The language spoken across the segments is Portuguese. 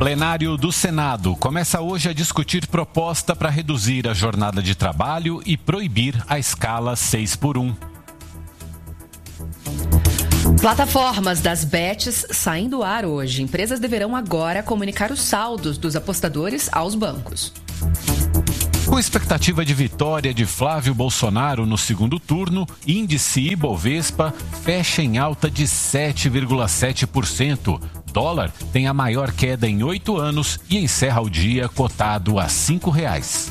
Plenário do Senado começa hoje a discutir proposta para reduzir a jornada de trabalho e proibir a escala 6x1. Plataformas das bets saem do ar hoje. Empresas deverão agora comunicar os saldos dos apostadores aos bancos. Com expectativa de vitória de Flávio Bolsonaro no segundo turno, índice Ibovespa fecha em alta de 7,7%. Dólar tem a maior queda em 8 anos e encerra o dia cotado a R$ 5,00.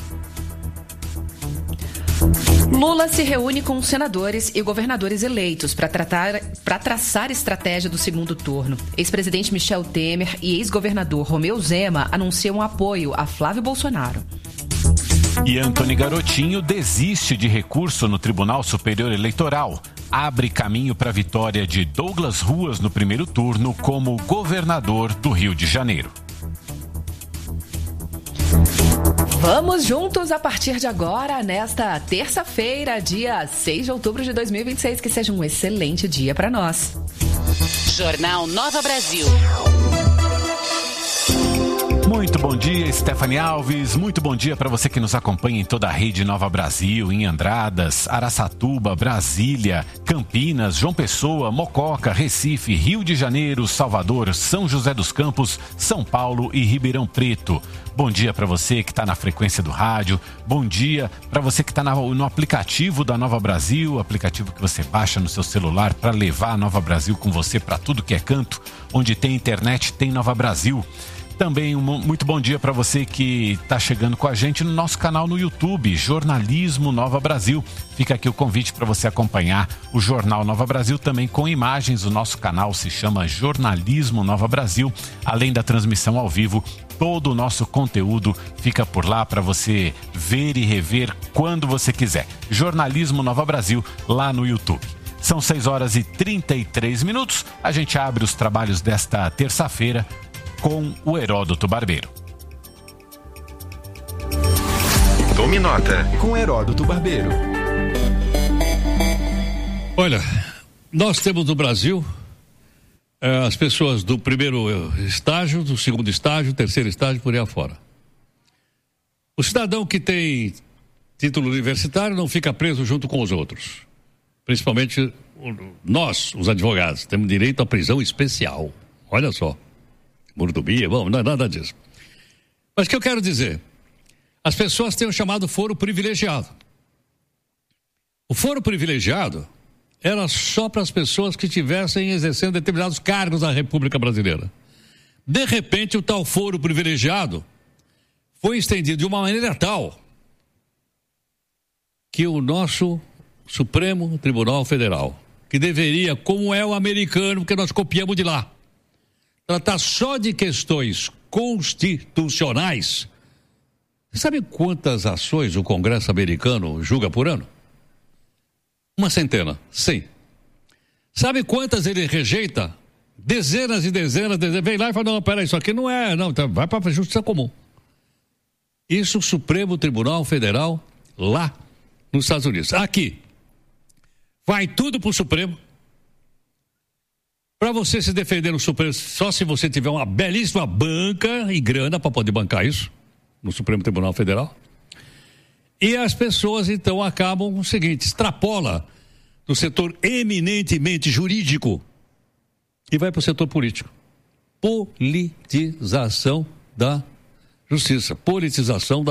Lula se reúne com senadores e governadores eleitos para traçar estratégia do segundo turno. Ex-presidente Michel Temer e ex-governador Romeu Zema anunciam apoio a Flávio Bolsonaro. E Antony Garotinho desiste de recurso no Tribunal Superior Eleitoral. Abre caminho para a vitória de Douglas Ruas no primeiro turno como governador do Rio de Janeiro. Vamos juntos a partir de agora, nesta terça-feira, dia 6 de outubro de 2026. Que seja um excelente dia para nós. Jornal Nova Brasil. Muito bom dia, Stephanie Alves. Muito bom dia para você que nos acompanha em toda a rede Nova Brasil, em Andradas, Araçatuba, Brasília, Campinas, João Pessoa, Mococa, Recife, Rio de Janeiro, Salvador, São José dos Campos, São Paulo e Ribeirão Preto. Bom dia para você que está na frequência do rádio. Bom dia para você que está no aplicativo da Nova Brasil, aplicativo que você baixa no seu celular para levar a Nova Brasil com você para tudo que é canto. Onde tem internet, tem Nova Brasil. Também muito bom dia para você que está chegando com a gente no nosso canal no YouTube, Jornalismo Nova Brasil. Fica aqui o convite para você acompanhar o Jornal Nova Brasil também com imagens. O nosso canal se chama Jornalismo Nova Brasil. Além da transmissão ao vivo, todo o nosso conteúdo fica por lá para você ver e rever quando você quiser. Jornalismo Nova Brasil lá no YouTube. São 6h33. A gente abre os trabalhos desta terça-feira com o Heródoto Barbeiro. Tome nota com Heródoto Barbeiro. Olha, nós temos no Brasil as pessoas do primeiro estágio, do segundo estágio, terceiro estágio, por aí afora. O cidadão que tem título universitário não fica preso junto com os outros. Principalmente nós, os advogados, temos direito à prisão especial. Olha só. Mordomia, bom, não é nada disso. Mas o que eu quero dizer? As pessoas têm o chamado foro privilegiado. O foro privilegiado era só para as pessoas que estivessem exercendo determinados cargos na República Brasileira. De repente, o tal foro privilegiado foi estendido de uma maneira tal que o nosso Supremo Tribunal Federal, que deveria, como é o americano, que nós copiamos de lá, tratar só de questões constitucionais. Você sabe quantas ações o Congresso americano julga por ano? 100. Sabe quantas ele rejeita? Dezenas e dezenas. Vem lá e fala, não, peraí, isso aqui não é, não, vai para a Justiça Comum. Isso o Supremo Tribunal Federal lá nos Estados Unidos. Aqui, vai tudo para o Supremo. Para você se defender no Supremo, só se você tiver uma belíssima banca e grana para poder bancar isso, no Supremo Tribunal Federal. E as pessoas, então, acabam com o seguinte, extrapola do setor eminentemente jurídico e vai para o setor político. Politização da justiça, politização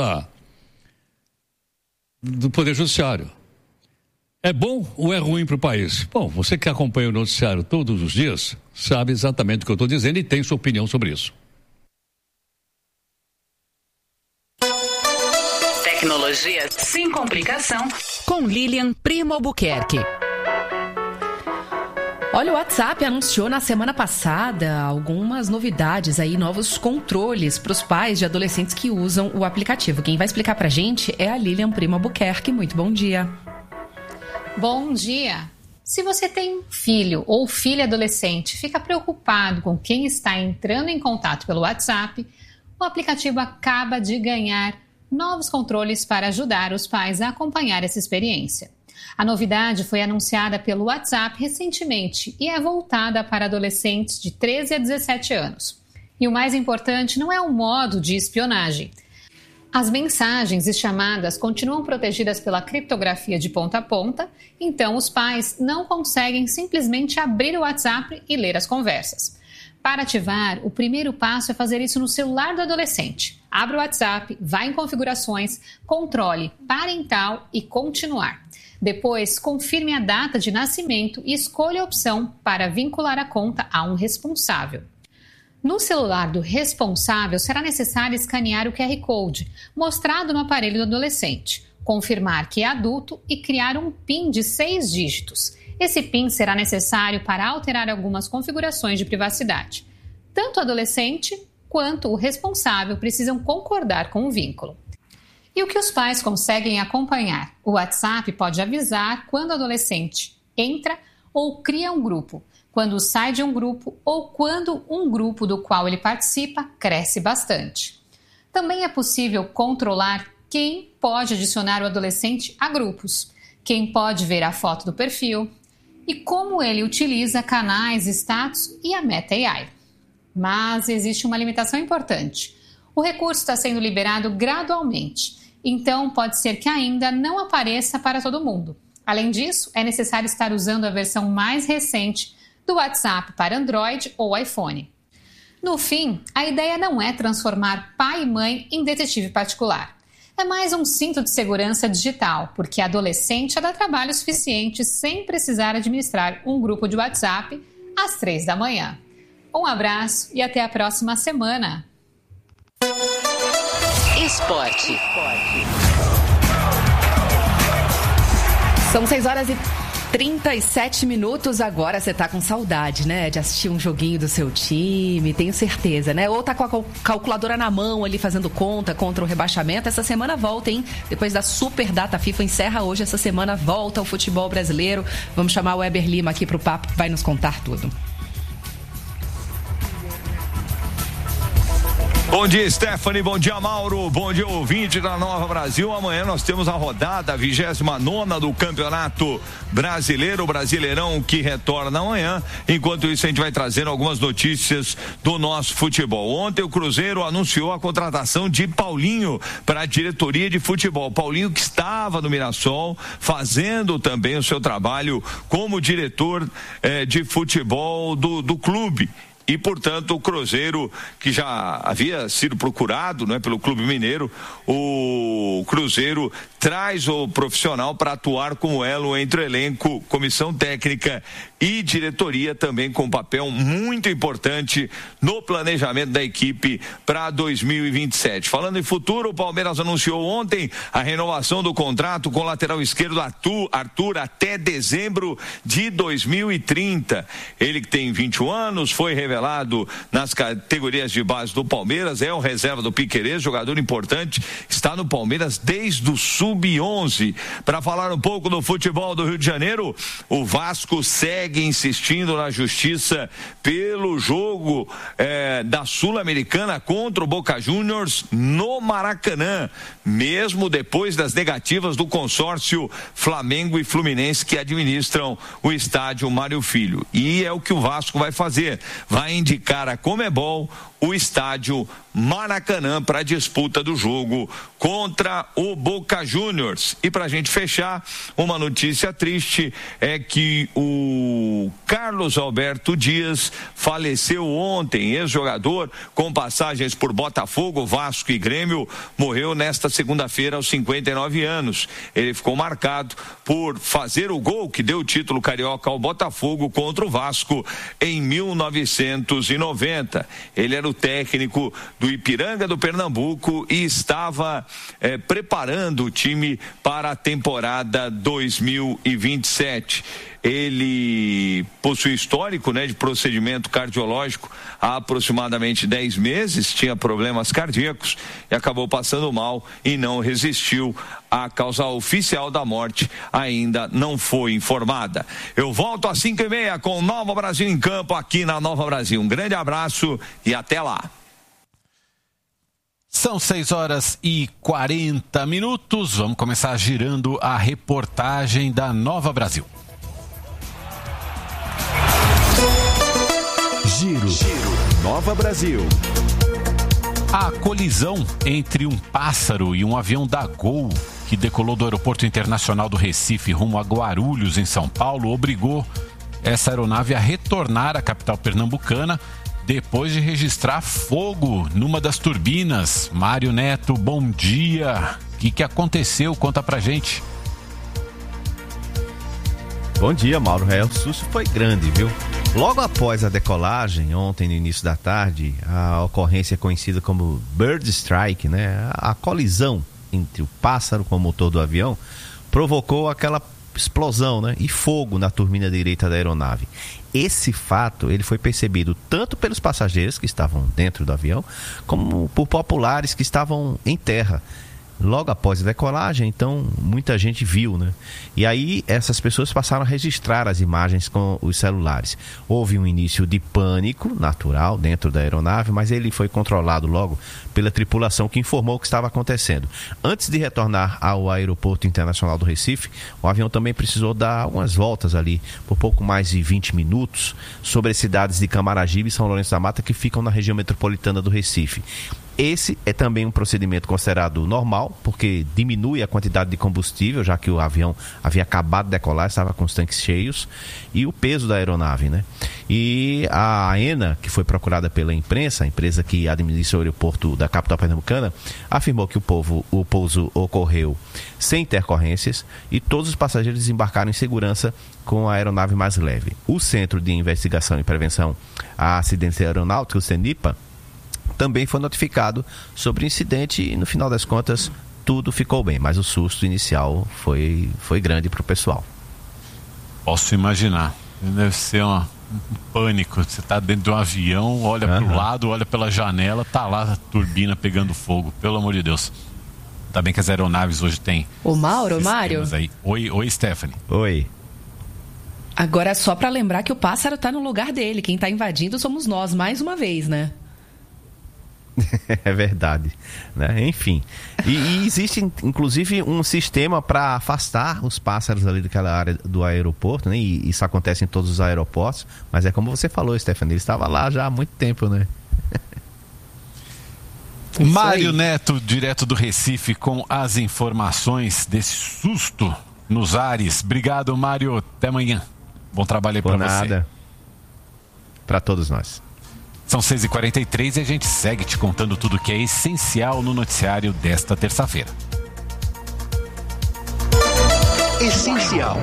do Poder Judiciário. É bom ou é ruim para o país? Bom, você que acompanha o noticiário todos os dias sabe exatamente o que eu estou dizendo e tem sua opinião sobre isso. Tecnologia sem complicação Com Lilian Primo Albuquerque. Olha, o WhatsApp anunciou na semana passada algumas novidades aí, novos controles para os pais de adolescentes que usam o aplicativo. Quem vai explicar para a gente é a Lilian Primo Albuquerque. Muito bom dia. Bom dia! Se você tem filho ou filha adolescente, fica preocupado com quem está entrando em contato pelo WhatsApp, o aplicativo acaba de ganhar novos controles para ajudar os pais a acompanhar essa experiência. A novidade foi anunciada pelo WhatsApp recentemente e é voltada para adolescentes de 13 a 17 anos. E o mais importante não é o modo de espionagem. As mensagens e chamadas continuam protegidas pela criptografia de ponta a ponta, então os pais não conseguem simplesmente abrir o WhatsApp e ler as conversas. Para ativar, o primeiro passo é fazer isso no celular do adolescente. Abra o WhatsApp, vá em configurações, controle parental e continuar. Depois, confirme a data de nascimento e escolha a opção para vincular a conta a um responsável. No celular do responsável, será necessário escanear o QR Code mostrado no aparelho do adolescente, confirmar que é adulto e criar um PIN de 6 dígitos. Esse PIN será necessário para alterar algumas configurações de privacidade. Tanto o adolescente quanto o responsável precisam concordar com o vínculo. E o que os pais conseguem acompanhar? O WhatsApp pode avisar quando o adolescente entra ou cria um grupo, quando sai de um grupo ou quando um grupo do qual ele participa cresce bastante. Também é possível controlar quem pode adicionar o adolescente a grupos, quem pode ver a foto do perfil e como ele utiliza canais, status e a Meta AI. Mas existe uma limitação importante. O recurso está sendo liberado gradualmente, então pode ser que ainda não apareça para todo mundo. Além disso, é necessário estar usando a versão mais recente do WhatsApp para Android ou iPhone. No fim, a ideia não é transformar pai e mãe em detetive particular. É mais um cinto de segurança digital, porque adolescente já dá trabalho suficiente sem precisar administrar um grupo de WhatsApp às 3 da manhã. Um abraço e até a próxima semana. Esporte. São 6h37. Agora você tá com saudade, né? De assistir um joguinho do seu time, tenho certeza, né? Ou tá com a calculadora na mão ali fazendo conta contra o rebaixamento. Essa semana volta, hein? Depois da super data FIFA encerra hoje, essa semana volta o futebol brasileiro. Vamos chamar o Weber Lima aqui pro papo, que vai nos contar tudo. Bom dia, Stephanie, bom dia, Mauro, bom dia, ouvinte da Nova Brasil. Amanhã nós temos a rodada 29ª do Campeonato Brasileiro, o Brasileirão, que retorna amanhã. Enquanto isso, a gente vai trazendo algumas notícias do nosso futebol. Ontem o Cruzeiro anunciou a contratação de Paulinho para a diretoria de futebol. Paulinho, que estava no Mirassol, fazendo também o seu trabalho como diretor de futebol do clube. E, portanto, o Cruzeiro, que já havia sido procurado, né, pelo Clube Mineiro, o Cruzeiro traz o profissional para atuar como elo entre o elenco, comissão técnica e diretoria, também com um papel muito importante no planejamento da equipe para 2027. Falando em futuro, o Palmeiras anunciou ontem a renovação do contrato com o lateral esquerdo Arthur até dezembro de 2030. Ele, que tem 21 anos, foi revelado nas categorias de base do Palmeiras, é o reserva do Piquerez, jogador importante, está no Palmeiras desde o Sub-11. Para falar um pouco do futebol do Rio de Janeiro, o Vasco segue insistindo na justiça pelo jogo da Sul-Americana contra o Boca Juniors no Maracanã, mesmo depois das negativas do consórcio Flamengo e Fluminense, que administram o estádio Mário Filho. E é o que o Vasco vai fazer, vai indicar a Conmebol o estádio Maracanã para a disputa do jogo contra o Boca Juniors. E para a gente fechar, uma notícia triste é que o Carlos Alberto Dias faleceu ontem, ex-jogador com passagens por Botafogo, Vasco e Grêmio, morreu nesta segunda-feira aos 59 anos. Ele ficou marcado por fazer o gol que deu o título carioca ao Botafogo contra o Vasco em 1990. Ele era o técnico do Ipiranga do Pernambuco e estava preparando o time para a temporada 2027. Ele possui histórico, né, de procedimento cardiológico há aproximadamente 10 meses, tinha problemas cardíacos e acabou passando mal e não resistiu. A causa oficial da morte ainda não foi informada. Eu volto às 5h30 com Nova Brasil em Campo aqui na Nova Brasil. Um grande abraço e até lá. São 6h40. Vamos começar girando a reportagem da Nova Brasil. Giro Nova Brasil. A colisão entre um pássaro e um avião da Gol, que decolou do Aeroporto Internacional do Recife rumo a Guarulhos, em São Paulo, obrigou essa aeronave a retornar à capital pernambucana depois de registrar fogo numa das turbinas. Mário Neto, bom dia. O que aconteceu? Conta pra gente. Bom dia, Mauro. O susto foi grande, viu? Logo após a decolagem, ontem no início da tarde, a ocorrência conhecida como Bird Strike, né? A colisão entre o pássaro com o motor do avião provocou aquela explosão, né? E fogo na turbina direita da aeronave. Esse fato ele foi percebido tanto pelos passageiros que estavam dentro do avião, como por populares que estavam em terra. Logo após a decolagem, então, muita gente viu, né? E aí, essas pessoas passaram a registrar as imagens com os celulares. Houve um início de pânico natural dentro da aeronave, mas ele foi controlado logo pela tripulação que informou o que estava acontecendo. Antes de retornar ao Aeroporto Internacional do Recife, o avião também precisou dar algumas voltas ali, por pouco mais de 20 minutos, sobre as cidades de Camaragibe e São Lourenço da Mata, que ficam na região metropolitana do Recife. Esse é também um procedimento considerado normal, porque diminui a quantidade de combustível, já que o avião havia acabado de decolar, estava com os tanques cheios, e o peso da aeronave, né? E a AENA, que foi procurada pela imprensa, a empresa que administra o aeroporto da capital pernambucana, afirmou que o pouso ocorreu sem intercorrências e todos os passageiros desembarcaram em segurança com a aeronave mais leve. O Centro de Investigação e Prevenção a Acidentes Aeronáuticos, o CENIPA, também foi notificado sobre o incidente e, no final das contas, tudo ficou bem. Mas o susto inicial foi grande para o pessoal. Posso imaginar. Deve ser um pânico. Você está dentro de um avião, olha para o lado, olha pela janela, tá lá a turbina pegando fogo. Pelo amor de Deus. Ainda bem que as aeronaves hoje têm... O Mário? Aí. Oi, Stephanie. Oi. Agora, só para lembrar que o pássaro está no lugar dele. Quem está invadindo somos nós, mais uma vez, né? É verdade, né? Enfim, e existe inclusive um sistema para afastar os pássaros ali daquela área do aeroporto, né? E isso acontece em todos os aeroportos, mas é como você falou, Stephanie, ele estava lá já há muito tempo, né? Mário Neto, direto do Recife, com as informações desse susto nos ares. Obrigado, Mário, até amanhã. Bom trabalho aí para você. Nada, para todos nós. São 6h43 e a gente segue te contando tudo que é essencial no noticiário desta terça-feira. Essencial.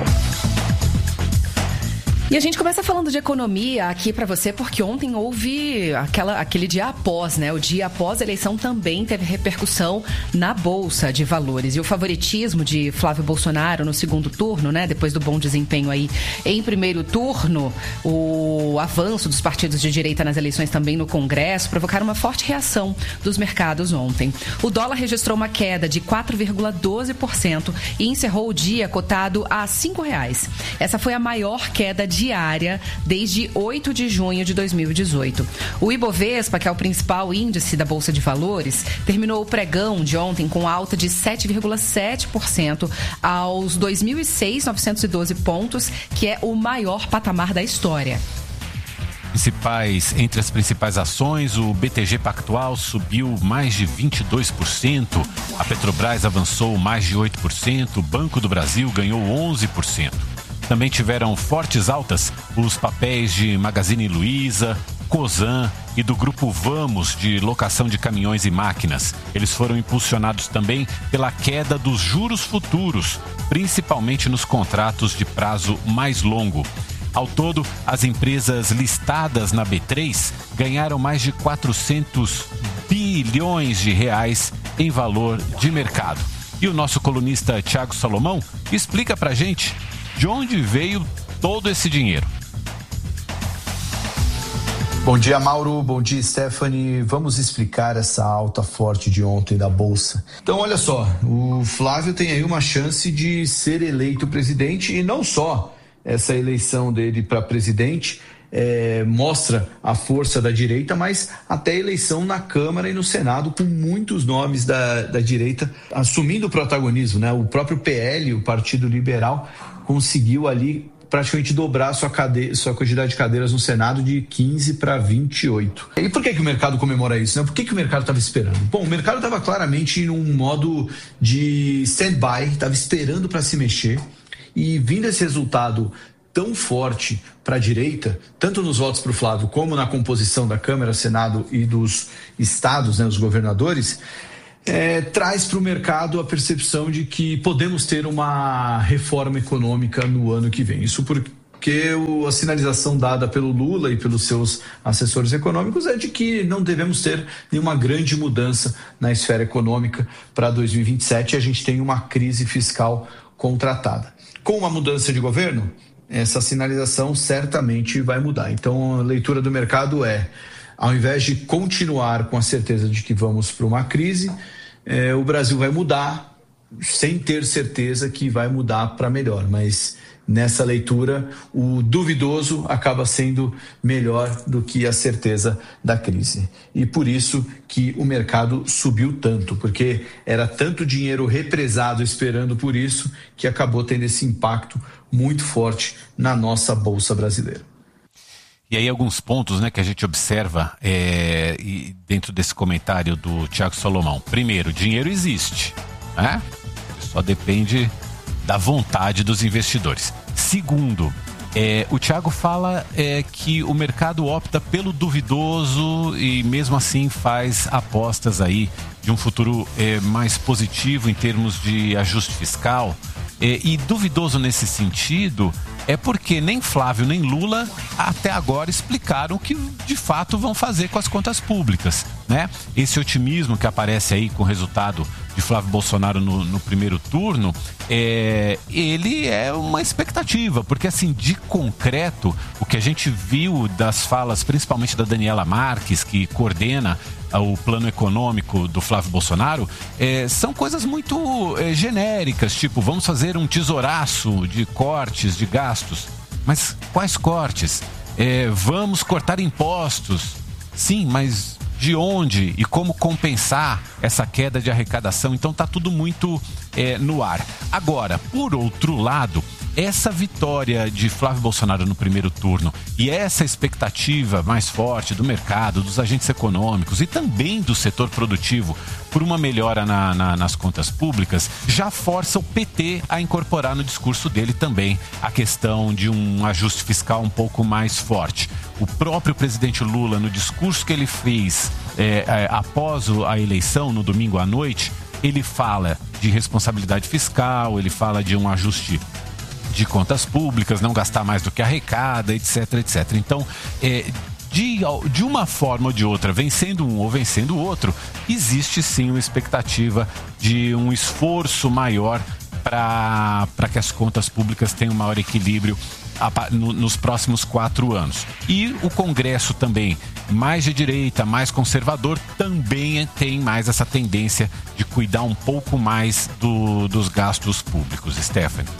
E a gente começa falando de economia aqui para você, porque ontem houve aquele dia após, né? O dia após a eleição também teve repercussão na Bolsa de Valores. E o favoritismo de Flávio Bolsonaro no segundo turno, né? Depois do bom desempenho aí em primeiro turno, o avanço dos partidos de direita nas eleições também no Congresso provocaram uma forte reação dos mercados ontem. O dólar registrou uma queda de 4,12% e encerrou o dia cotado a R$ 5,00. Essa foi a maior queda diária desde 8 de junho de 2018. O Ibovespa, que é o principal índice da Bolsa de Valores, terminou o pregão de ontem com alta de 7,7% aos 2.6.912 pontos, que é o maior patamar da história. Entre as principais ações, o BTG Pactual subiu mais de 22%, a Petrobras avançou mais de 8%, o Banco do Brasil ganhou 11%. Também tiveram fortes altas os papéis de Magazine Luiza, Cosan e do Grupo Vamos, de locação de caminhões e máquinas. Eles foram impulsionados também pela queda dos juros futuros, principalmente nos contratos de prazo mais longo. Ao todo, as empresas listadas na B3 ganharam mais de 400 bilhões de reais em valor de mercado. E o nosso colunista Thiago Salomão explica pra gente de onde veio todo esse dinheiro. Bom dia, Mauro. Bom dia, Stephanie. Vamos explicar essa alta forte de ontem da Bolsa. Então, olha só, o Flávio tem aí uma chance de ser eleito presidente, e não só essa eleição dele para presidente mostra a força da direita, mas até a eleição na Câmara e no Senado, com muitos nomes da direita assumindo o protagonismo, né? O próprio PL, o Partido Liberal, conseguiu ali praticamente dobrar sua quantidade de cadeiras no Senado de 15 para 28. E por que o mercado comemora isso, né? Por que o mercado estava esperando? Bom, o mercado estava claramente num modo de stand-by, estava esperando para se mexer, e vindo esse resultado tão forte para a direita, tanto nos votos para o Flávio como na composição da Câmara, Senado e dos estados, né, os governadores, traz para o mercado a percepção de que podemos ter uma reforma econômica no ano que vem. Isso porque a sinalização dada pelo Lula e pelos seus assessores econômicos é de que não devemos ter nenhuma grande mudança na esfera econômica para 2027, e a gente tem uma crise fiscal contratada. Com uma mudança de governo, essa sinalização certamente vai mudar. Então, a leitura do mercado ao invés de continuar com a certeza de que vamos para uma crise, o Brasil vai mudar sem ter certeza que vai mudar para melhor. Mas nessa leitura, o duvidoso acaba sendo melhor do que a certeza da crise. E por isso que o mercado subiu tanto, porque era tanto dinheiro represado esperando por isso, que acabou tendo esse impacto muito forte na nossa Bolsa Brasileira. E aí alguns pontos, né, que a gente observa dentro desse comentário do Thiago Salomão. Primeiro, dinheiro existe, né? Só depende da vontade dos investidores. Segundo, o Thiago fala que o mercado opta pelo duvidoso e mesmo assim faz apostas aí de um futuro mais positivo em termos de ajuste fiscal. E duvidoso nesse sentido é porque nem Flávio nem Lula até agora explicaram o que de fato vão fazer com as contas públicas, né? Esse otimismo que aparece aí com o resultado de Flávio Bolsonaro no primeiro turno, ele é uma expectativa, porque assim, de concreto, o que a gente viu das falas, principalmente da Daniela Marques, que coordena o plano econômico do Flávio Bolsonaro, são coisas muito genéricas, tipo, vamos fazer um tesouraço de cortes, de gastos. Mas quais cortes? Vamos cortar impostos. Sim, mas de onde e como compensar essa queda de arrecadação? Então está tudo muito no ar. Agora, por outro lado, essa vitória de Flávio Bolsonaro no primeiro turno e essa expectativa mais forte do mercado, dos agentes econômicos e também do setor produtivo por uma melhora nas contas públicas, já força o PT a incorporar no discurso dele também a questão de um ajuste fiscal um pouco mais forte. O próprio presidente Lula, no discurso que ele fez após a eleição, no domingo à noite, ele fala de responsabilidade fiscal, ele fala de um ajuste de contas públicas, não gastar mais do que arrecada, etc, etc. Então, de uma forma ou de outra, vencendo um ou vencendo o outro, existe sim uma expectativa de um esforço maior para que as contas públicas tenham um maior equilíbrio nos próximos 4 anos. E o Congresso também, mais de direita, mais conservador, também tem mais essa tendência de cuidar um pouco mais dos gastos públicos. Stephanie.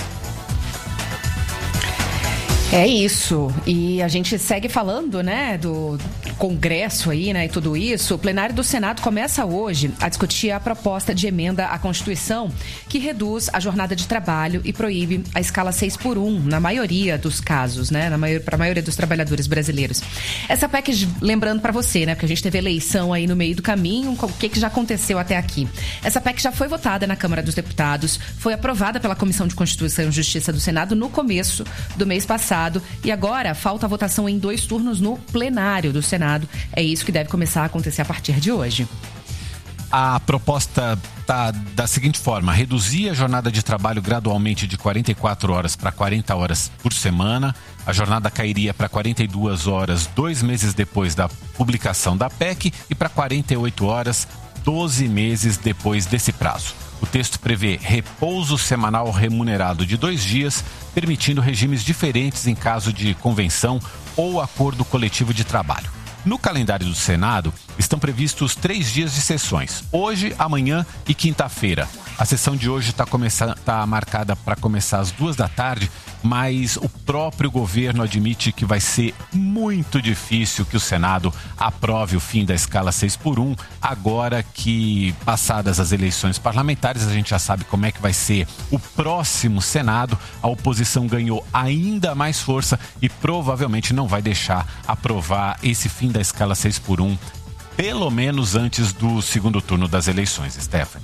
É isso, e a gente segue falando, né, do Congresso aí, né, e tudo isso. O plenário do Senado começa hoje a discutir a proposta de emenda à Constituição que reduz a jornada de trabalho e proíbe a escala 6x1 na maioria dos casos, né, para a maioria dos trabalhadores brasileiros. Essa PEC, lembrando para você, né, porque a gente teve eleição aí no meio do caminho, o que já aconteceu até aqui. Essa PEC já foi votada na Câmara dos Deputados, foi aprovada pela Comissão de Constituição e Justiça do Senado no começo do mês passado. E agora falta a votação em 2 turnos no plenário do Senado. É isso que deve começar a acontecer a partir de hoje. A proposta está da seguinte forma: reduzir a jornada de trabalho gradualmente de 44 horas para 40 horas por semana. A jornada cairia para 42 horas 2 meses depois da publicação da PEC e para 48 horas 12 meses depois desse prazo. O texto prevê repouso semanal remunerado de 2 dias, permitindo regimes diferentes em caso de convenção ou acordo coletivo de trabalho. No calendário do Senado, estão previstos 3 dias de sessões, hoje, amanhã e quinta-feira. A sessão de hoje está marcada para começar às 2 da tarde mas o próprio governo admite que vai ser muito difícil que o Senado aprove o fim da escala 6x1, agora que, passadas as eleições parlamentares, a gente já sabe como é que vai ser o próximo Senado. A oposição ganhou ainda mais força e provavelmente não vai deixar aprovar esse fim da escala 6x1, pelo menos antes do segundo turno das eleições, Stephanie.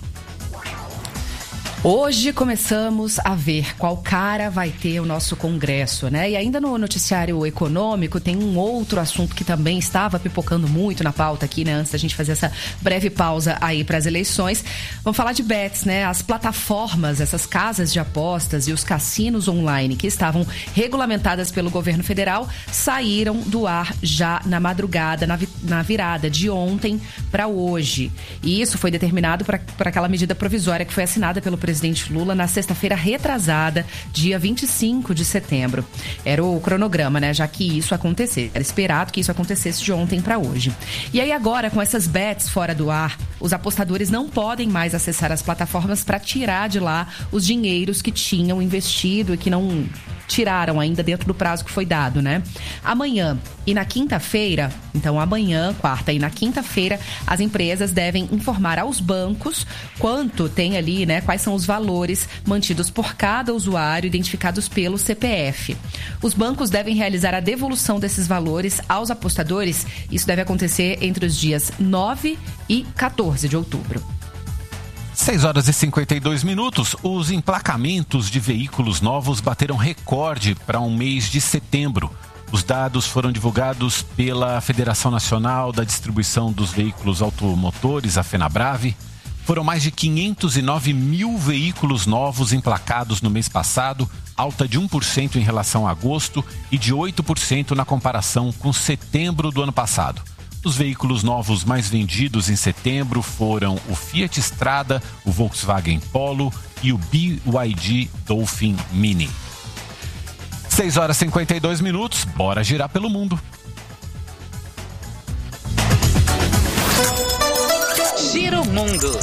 Hoje começamos a ver qual cara vai ter o nosso Congresso, né? E ainda no noticiário econômico tem um outro assunto que também estava pipocando muito na pauta aqui, né? Antes da gente fazer essa breve pausa aí para as eleições. Vamos falar de bets, né? As plataformas, essas casas de apostas e os cassinos online que estavam regulamentadas pelo governo federal saíram do ar já na madrugada, na virada de ontem para hoje. E isso foi determinado por aquela medida provisória que foi assinada pelo presidente Lula na sexta-feira retrasada, dia 25 de setembro. Era o cronograma, né? Já que isso acontecesse. Era esperado que isso acontecesse de ontem para hoje. E aí agora, com essas bets fora do ar, os apostadores não podem mais acessar as plataformas para tirar de lá os dinheiros que tinham investido e que não tiraram ainda dentro do prazo que foi dado, né? Amanhã e na quinta-feira, então amanhã, quarta e na quinta-feira, as empresas devem informar aos bancos quanto tem ali, né? Quais são os valores mantidos por cada usuário identificados pelo CPF. Os bancos devem realizar a devolução desses valores aos apostadores. Isso deve acontecer entre os dias 9 e 14 de outubro. 6 horas e 52 minutos. Os emplacamentos de veículos novos bateram recorde para um mês de setembro. Os dados foram divulgados pela Federação Nacional da Distribuição dos Veículos Automotores, a FenaBrave. Foram mais de 509 mil veículos novos emplacados no mês passado, alta de 1% em relação a agosto e de 8% na comparação com setembro do ano passado. Os veículos novos mais vendidos em setembro foram o Fiat Strada, o Volkswagen Polo e o BYD Dolphin Mini. 6 horas e 52 minutos, bora girar pelo mundo. Giro Mundo.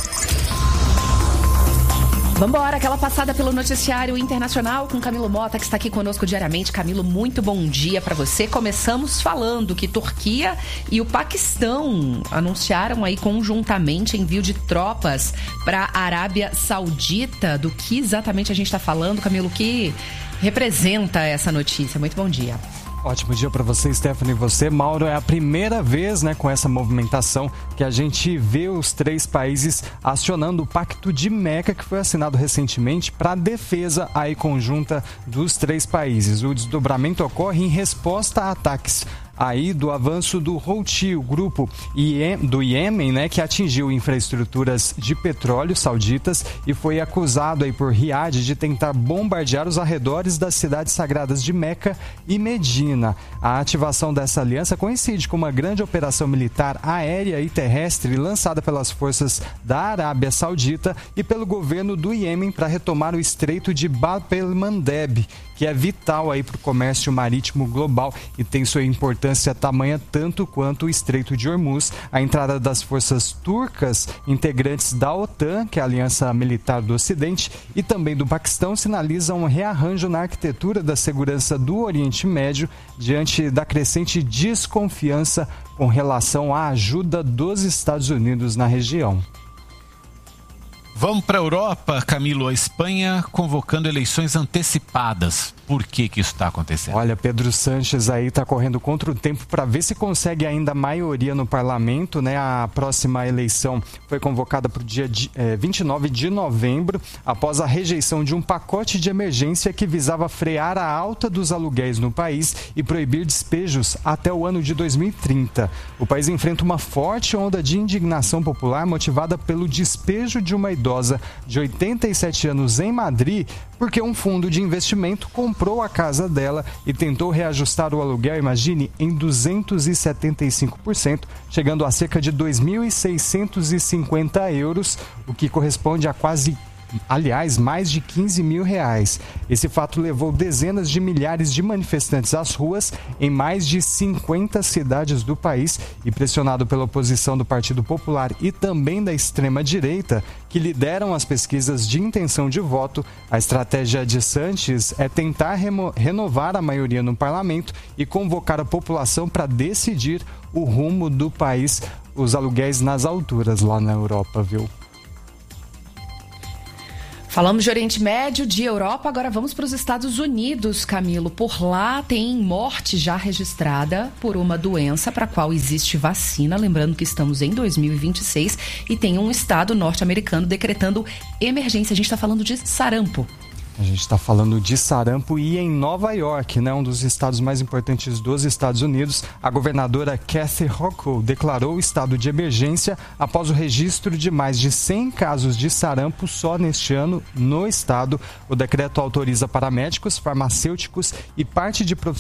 Vambora, aquela passada pelo noticiário internacional com Camilo Mota, que está aqui conosco diariamente. Camilo, muito bom dia para você. Começamos falando que Turquia e o Paquistão anunciaram aí conjuntamente envio de tropas para a Arábia Saudita. Do que exatamente a gente está falando, Camilo? O que representa essa notícia? Muito bom dia. Ótimo dia para você, Stephanie, e você, Mauro. É a primeira vez, né, com essa movimentação que a gente vê os três países acionando o Pacto de Meca, que foi assinado recentemente para a defesa aí conjunta dos três países. O desdobramento ocorre em resposta a ataques aí do avanço do Houthi, o grupo do Iêmen, né, que atingiu infraestruturas de petróleo sauditas e foi acusado aí por Riad de tentar bombardear os arredores das cidades sagradas de Meca e Medina. A ativação dessa aliança coincide com uma grande operação militar aérea e terrestre lançada pelas forças da Arábia Saudita e pelo governo do Iêmen para retomar o estreito de Bab el-Mandeb, que é vital aí para o comércio marítimo global e tem sua importância tamanha tanto quanto o Estreito de Hormuz. A entrada das forças turcas, integrantes da OTAN, que é a Aliança Militar do Ocidente, e também do Paquistão, sinaliza um rearranjo na arquitetura da segurança do Oriente Médio diante da crescente desconfiança com relação à ajuda dos Estados Unidos na região. Vamos para a Europa, Camilo. A Espanha convocando eleições antecipadas. Por que isso está acontecendo? Olha, Pedro Sánchez aí está correndo contra o tempo para ver se consegue ainda maioria no parlamento, né? A próxima eleição foi convocada para o dia 29 de novembro, após a rejeição de um pacote de emergência que visava frear a alta dos aluguéis no país e proibir despejos até o ano de 2030. O país enfrenta uma forte onda de indignação popular motivada pelo despejo de uma idosa de 87 anos em Madrid, porque um fundo de investimento comprou a casa dela e tentou reajustar o aluguel, imagine, em 275%, chegando a cerca de 2.650 euros, o que corresponde a quase aliás, mais de 15 mil reais. Esse fato levou dezenas de milhares de manifestantes às ruas em mais de 50 cidades do país e, pressionado pela oposição do Partido Popular e também da extrema-direita, que lideram as pesquisas de intenção de voto, a estratégia de Sanches é tentar renovar a maioria no parlamento e convocar a população para decidir o rumo do país, os aluguéis nas alturas lá na Europa, viu? Falamos de Oriente Médio, de Europa, agora vamos para os Estados Unidos, Camilo. Por lá tem morte já registrada por uma doença para a qual existe vacina. Lembrando que estamos em 2026 e tem um estado norte-americano decretando emergência. A gente está falando de sarampo. A gente está falando de sarampo e em Nova York, né, um dos estados mais importantes dos Estados Unidos, a governadora Kathy Hochul declarou o estado de emergência após o registro de mais de 100 casos de sarampo só neste ano no estado. O decreto autoriza paramédicos, farmacêuticos e parte de